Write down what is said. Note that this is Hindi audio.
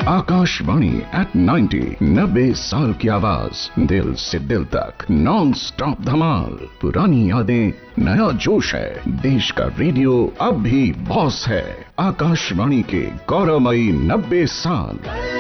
आकाशवाणी एट 90, 90 साल की आवाज, दिल से दिल तक नॉन स्टॉप धमाल। पुरानी यादें, नया जोश है। देश का रेडियो अब भी बॉस है। आकाशवाणी के गौरवमयी 90 साल।